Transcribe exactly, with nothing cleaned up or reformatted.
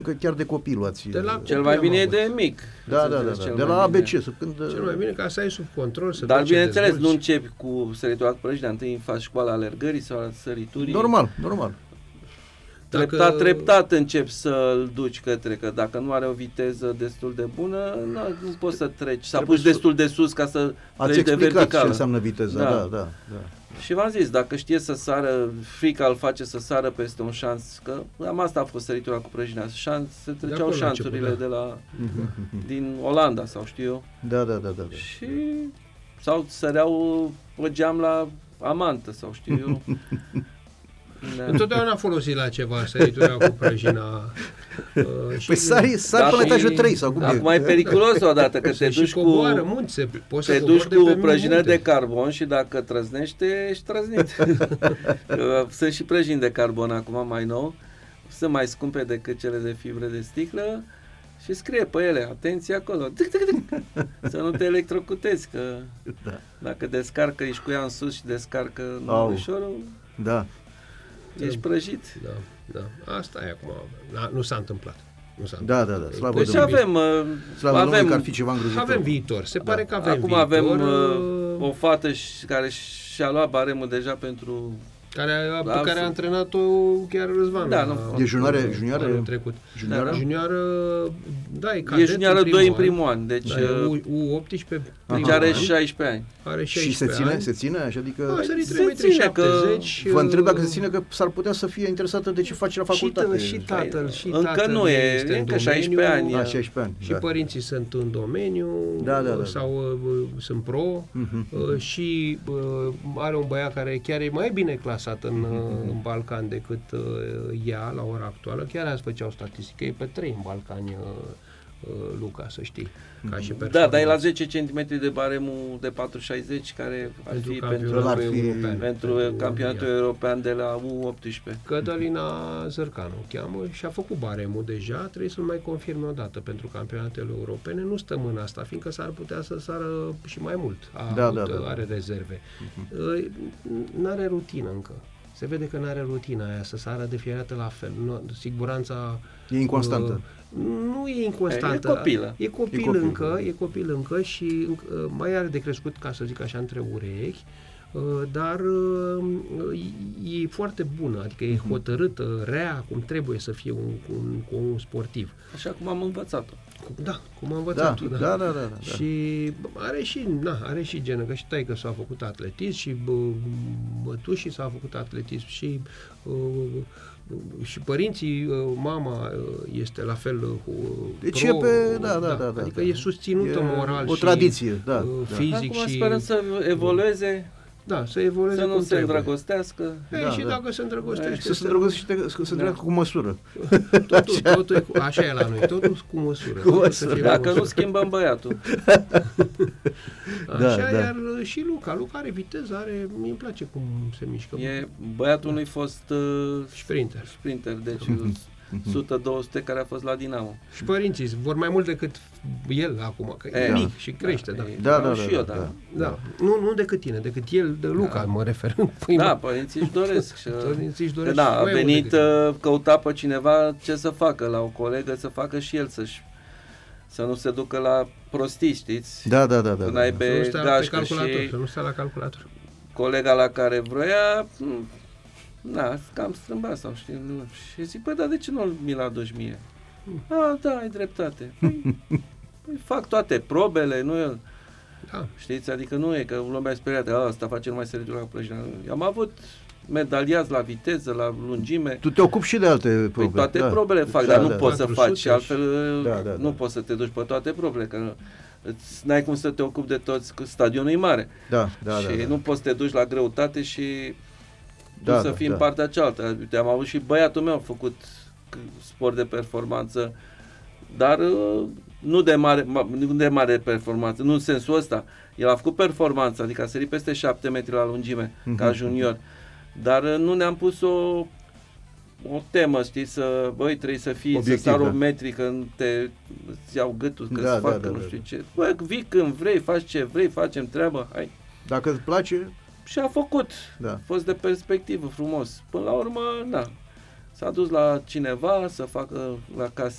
Că chiar de copil luați. De la Cel mai bine e de mic. Da, da, da, da. De la A B C. Când... Cel mai bine ca să ai sub control, să Dar bineînțeles, nu începi cu săritura cu prăjinea, întâi faci școala alergării sau a săriturii. Normal, normal. Treptat, Dacă... treptat începi să-l duci către, că dacă nu are o viteză destul de bună, nu, nu poți să treci, să apuci destul de sus ca să Ați treci de verticală. explicat ce înseamnă viteza, da, da, da. da. Și v-am zis, dacă știe să sară, frica îl face să sară peste un șanț, că am asta a fost săritura cu prăjinea, șanț, se treceau de șanțurile început, da. de la, din Olanda sau știu eu. Da, da, da, da, da. Și sau săreau pe geam la amantă sau știu eu. Da. Întotdeauna a folosit la ceva săritura cu prăjina. Uh, păi sari, sari până etajul trei sau cum e? Acum e periculos odată că te duci cu, munți, se, te duci cu prăjină de carbon și dacă trăznește, ești trăznit. Sunt și prăjini de carbon acum mai nou, sunt mai scumpe decât cele de fibre de sticlă și scrie pe ele, atenție acolo, să nu te electrocutezi, că da. Dacă descarcă, ești cu ea în sus și descarcă ușorul, da. ești prăjit. Da, da. Asta e acum. Nu s-a întâmplat. Nu s-a da, da, da. Slavă deci avem, Slavă avem, că ar fi ceva îngrozitor. Avem viitor. Se pare da. că avem acum viitor. Acum avem uh, o fată care și-a luat baremul deja pentru... Care a, pe care a antrenat-o chiar Răzvan. Da, nu. E junioară, junioară trecut. Junioară? Da, junioară, da, e cadet. E junioară doi în primul an, deci da, U optsprezece. Deci are șaisprezece ani. Are șaisprezece și se ține, ani. se ține, așa, adică a, se ține că vă întreb dacă se ține, că s-ar putea să fie interesată de ce face la facultate. Și, și tatăl, și încă tatăl nu e, încă încă șaisprezece ani. A, șaisprezece ani. Și da. părinții sunt în domeniu, da, da, da. sau uh, sunt pro, uh-huh. uh, și uh, are un băiat care chiar e mai bine clasat în, uh, în Balcan decât uh, ea la ora actuală. Chiar azi făceau statistică, e pe trei în Balcani uh, uh, Luca, să știi. Ca și da, dar e la zece centimetri de baremul de patru șaizeci care ar fi pentru, ar fi european, pentru, pentru campionatul european de la U optsprezece. Cătălina Zărcanu o cheamă și a făcut baremul deja, trebuie să-l mai confirme o dată pentru campionatele europene. Nu stăm în asta, fiindcă s-ar putea să sară și mai mult. A da, avut, da, da, are da. rezerve. Uh-huh. N-are rutină încă. Se vede că n-are rutina aia, să sară de fiecare dată la fel. Nu, siguranța... E inconstantă. Uh, nu e inconstantă. E copilă. E copil, e copil încă, e copil încă și uh, mai are de crescut, ca să zic așa, între urechi, uh, dar uh, e foarte bună, adică e hotărâtă, rea, cum trebuie să fie un, un, un sportiv. Așa cum am învățat-o. Da, cum am învățat da, da. Da, da, da, da. Și are și, na, are și genă, că și taică s-a făcut atletism și bă, bătușii s-a făcut atletism și uh, și părinții, mama este la fel uh, deci pro, e pe, da, da, da, da, adică da. e susținută e moral o și tradiție, da, fizic. Acum și sperăm să evolueze. Da, să evolueze să nu cum se trebuie. îndrăgostească. Ei, da, și da. dacă se îndrăgostește... Să se îndrăgostește, să se îndrăgostească cu măsură. Totul, totul e cu, așa e la noi, totul cu măsură. Cu măsură. Dacă măsură. Nu schimbăm băiatul. Așa, da, da. Iar și Luca, Luca are viteză, are, mi-mi place cum se mișcă. E băiatul unui fost uh, sprinter. sprinter, deci o sută două sute care a fost la Dinamo. Și părinții vor mai mult decât el acum, că e, e mic și crește, da. Da, da, da, și da, eu, da, da. da. da. Nu, nu decât tine, decât el, de Luca, da. Mă refer. Păi da, părinții își doresc. Și, părinții își doresc. Da, a venit, căuta pe cineva ce să facă, la o colegă să facă și el să-și să nu se ducă la prostii, știți? Da, da, da, da. Când ai pe să nu gașcă stea și să nu stea la calculator. Colega la care vroia, na, cam strâmba sau știu, nu. Și zic, păi, dar de ce nu mi-l aduci mie? A, da, ai dreptate. Păi, păi fac toate probele, nu el. Da. Știți, adică nu e că lumea e speriată, asta face numai săritura la prăjină. Am avut medaliați la viteză, la lungime. Tu te ocupi și de alte probe. Păi toate da. probele fac, da, dar nu da, poți da. să faci și altfel da, da, nu da. poți să te duci pe toate probele, că n-ai cum să te ocupi de toți, că stadionul e mare. Da, da, și da, da. nu poți să te duci la greutate și da, tu să da, fii da. în partea cealaltă. Uite, am avut și băiatul meu a făcut sport de performanță, dar nu de mare, nu de mare performanță, nu în sensul ăsta. El a făcut performanță, adică a sărit peste șapte metri la lungime, mm-hmm. ca junior. Dar nu ne-am pus o o temă, știi, să, băi, trebuie să fii, obiectiv, să sar o metri când te îți iau gâtul, că da, îți fac da, nu da, știu da. ce. Băi, vii când vrei, faci ce vrei, facem treabă, hai. Dacă îți place... Și a făcut. Da. A fost de perspectivă, frumos. Până la urmă, da. S-a dus la cineva să facă la casă